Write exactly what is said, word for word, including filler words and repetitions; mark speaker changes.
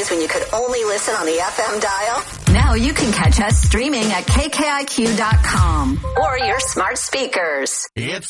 Speaker 1: days when you could only listen on the F M dial?
Speaker 2: Now you can catch us streaming at K K I Q dot com
Speaker 1: or your smart speakers.
Speaker 3: It's